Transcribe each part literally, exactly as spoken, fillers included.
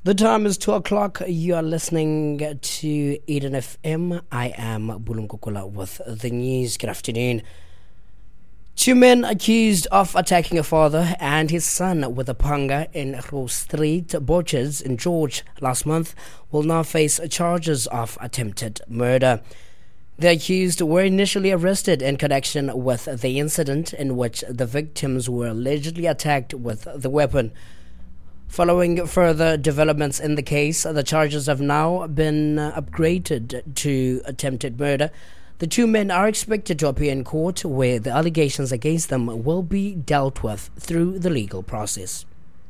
The time is two o'clock. You are listening to Eden F M. I am Bulungukula with the news. Good afternoon. Two men accused of attacking a father and his son with a panga in Rose Street, Borges in George last month will now face charges of attempted murder. The accused were initially arrested in connection with the incident in which the victims were allegedly attacked with the weapon. Following further developments in the case, the charges have now been upgraded to attempted murder. The two men are expected to appear in court, where the allegations against them will be dealt with through the legal process.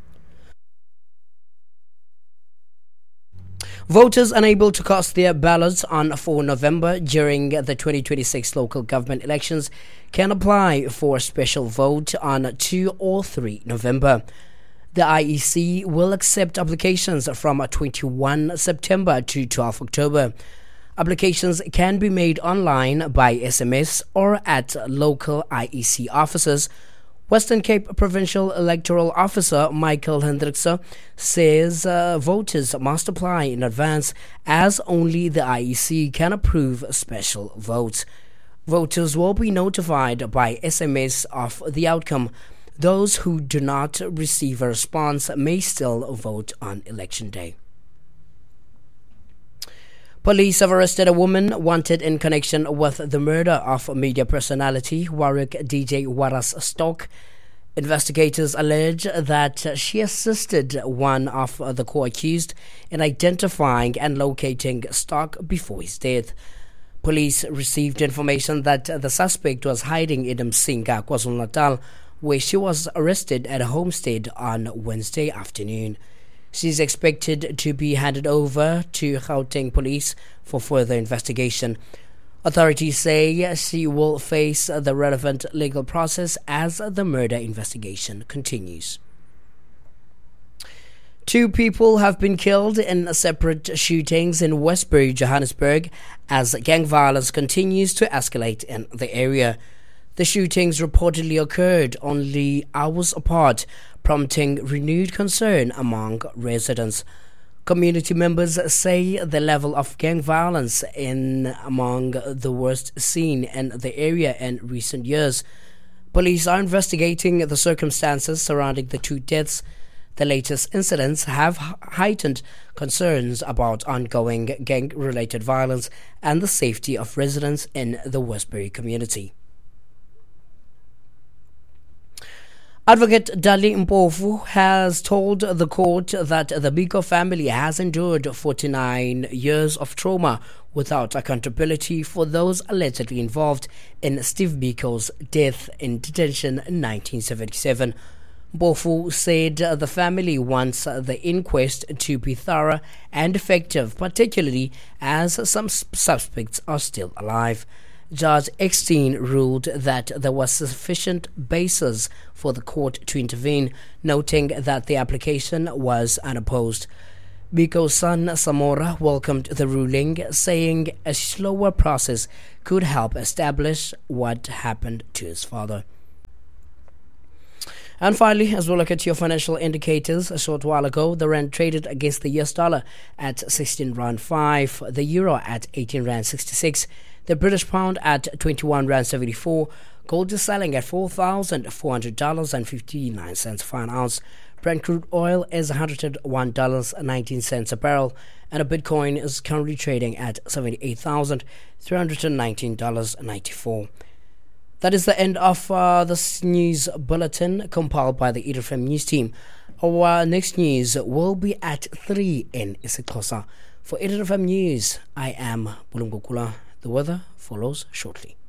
Voters unable to cast their ballots on fourth of November during the twenty twenty-six local government elections can apply for a special vote on second or third of November. The I E C will accept applications from twenty-first of September to twelfth of October. Applications can be made online by S M S or at local I E C offices. Western Cape Provincial Electoral Officer Michael Hendrickse says uh, voters must apply in advance, as only the I E C can approve special votes. Voters will be notified by S M S of the outcome. Those who do not receive a response may still vote on election day. Police have arrested a woman wanted in connection with the murder of media personality Warwick D J Waras Stock. Investigators allege that she assisted one of the co-accused in identifying and locating Stock before his death. Police received information that the suspect was hiding in Msinga, KwaZulu-Natal, where she was arrested at a homestead on Wednesday afternoon. She is expected to be handed over to Gauteng police for further investigation. Authorities say she will face the relevant legal process as the murder investigation continues. Two people have been killed in separate shootings in Westbury, Johannesburg, as gang violence continues to escalate in the area. The shootings reportedly occurred only hours apart, prompting renewed concern among residents. Community members say the level of gang violence in among the worst seen in the area in recent years. Police are investigating the circumstances surrounding the two deaths. The latest incidents have heightened concerns about ongoing gang-related violence and the safety of residents in the Westbury community. Advocate Dali Mpofu has told the court that the Biko family has endured forty-nine years of trauma without accountability for those allegedly involved in Steve Biko's death in detention in nineteen seventy-seven. Mpofu said the family wants the inquest to be thorough and effective, particularly as some suspects are still alive. Judge Eckstein ruled that there was sufficient basis for the court to intervene, noting that the application was unopposed. Biko's son Samora welcomed the ruling, saying a slower process could help establish what happened to his father. And finally, as we look at your financial indicators, a short while ago, the rand traded against the U S dollar at sixteen rand five, the euro at eighteen rand sixty-six, the British pound at twenty-one rand seventy-four, gold is selling at four thousand four hundred dollars and fifty-nine cents for an ounce. Brent crude oil is one hundred one dollars and nineteen cents a barrel, and a Bitcoin is currently trading at seventy-eight thousand three hundred nineteen dollars and ninety-four cents. That is the end of uh, this news bulletin compiled by the Eden F M news team. Our next news will be at three in isiXhosa. For Eden F M News, I am Bulungukula. The weather follows shortly.